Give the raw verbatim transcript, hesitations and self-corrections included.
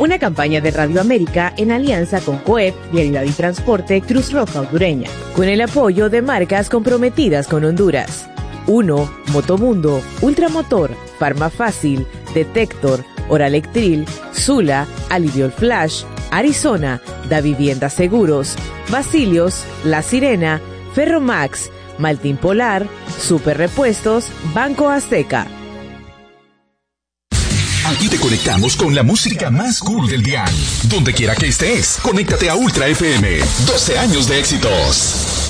Una campaña de Radio América en alianza con COEP, Vialidad y Transporte, Cruz Roja Hondureña, con el apoyo de marcas comprometidas con Honduras. uno. Motomundo, Ultramotor, Farmafácil, Detector, Oralectril, Zula, Aliviol Flash, Arizona, Da Vivienda Seguros, Basilios, La Sirena, Ferromax, Maltín Polar, Super Repuestos, Banco Azteca. Aquí te conectamos con la música más cool del dial. Donde quiera que estés, conéctate a Ultra F M. doce años de éxitos.